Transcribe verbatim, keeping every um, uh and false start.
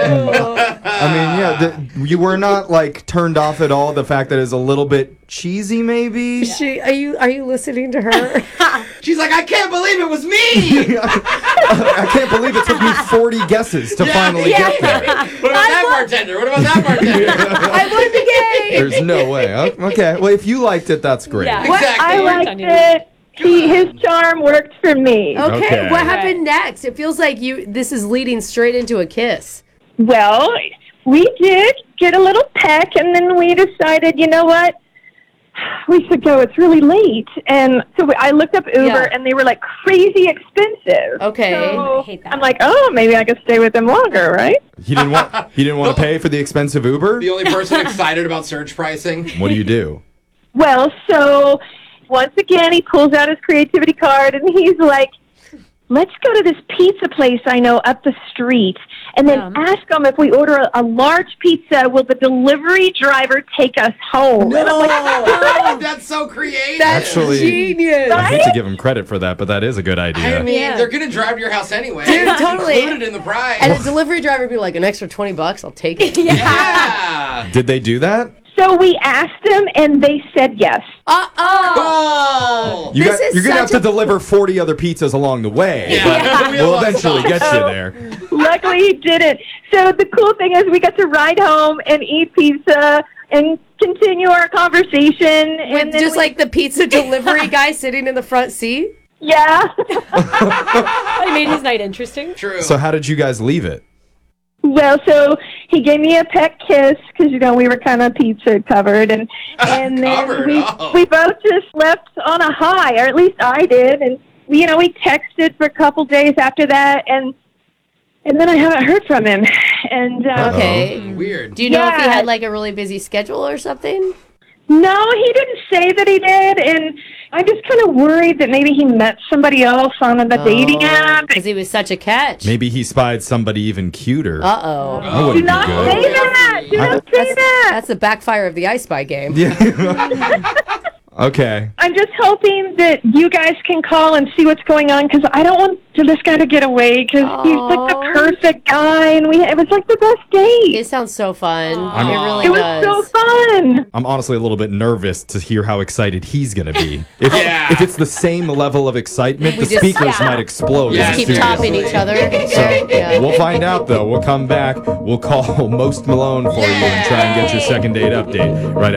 I mean, yeah, the, you were not like turned off at all. The fact that it's a little bit cheesy, maybe. She, are you are you listening to her? She's like, I can't believe it was me. I can't believe it took me forty guesses to Yeah, finally yeah. get there. What about that bartender? What about that bartender? I want to be gay. There's no way. Oh, Okay, well, if you liked it, that's great. Yeah. Exactly. I liked it. He, his charm worked for me. Okay, Okay. what happened next? It feels like you. This is leading straight into a kiss. Well, we did get a little peck, and then we decided, you know what? We should go. It's really late. And so we, I looked up Uber, Yeah. and they were like crazy expensive. Okay. So I hate that. I'm like, oh, maybe I could stay with them longer, right? He didn't want. He didn't want to pay for the expensive Uber. The only person excited about surge pricing. What do you do? Well, so once again, he pulls out his creativity card, and he's like, let's go to this pizza place I know up the street, and then Um. ask them if we order a, a large pizza, will the delivery driver take us home? And I'm like, Oh, that's so creative. That's Actually- genius. I hate to give him credit for that, but that is a good idea. I mean, Yeah. they're gonna drive to your house anyway. Dude, It's totally. included in the price. And a delivery driver would be like, an extra twenty bucks, I'll take it. yeah. Did they do that? so we asked them, and they said yes. Uh oh. Oh. You This got, is you're gonna have such to a- deliver forty other pizzas along the way. Yeah. We'll eventually get you there. Luckily, he didn't. So the cool thing is we got to ride home and eat pizza and continue our conversation. and With then just we- like the pizza delivery guy sitting in the front seat. yeah. I made his night interesting. True. So how did you guys leave it? Well, so he gave me a pet kiss because you know we were kind of pizza covered, and and then Covered, we oh. we both just left on a high, or at least I did, and we, you know we texted for a couple days after that, and and then I haven't heard from him, and uh, Okay. Weird. Do you know if he Yeah. had like a really busy schedule or something? no, he didn't say that he did, and I'm just kind of worried that maybe he met somebody else on the dating app. Because he was such a catch. Maybe he spied somebody even cuter. Uh oh. That Oh, wouldn't Do be not good. say that. Do I- not say that. That's the backfire of the I Spy game. Yeah. Okay. I'm just hoping that you guys can call and see what's going on because I don't want to, this guy to get away because he's like the Aw. perfect guy and we it was like the best date. It sounds so fun. I'm- it really It was does. so fun. I'm honestly a little bit nervous to hear how excited he's gonna be. If, Yeah. if it's the same level of excitement, We the just- speakers yeah. might explode. Yeah, in Keep the studio. topping each other. So Yeah. we'll find out though. We'll come back. We'll call Most Malone for you and try and get your second date update right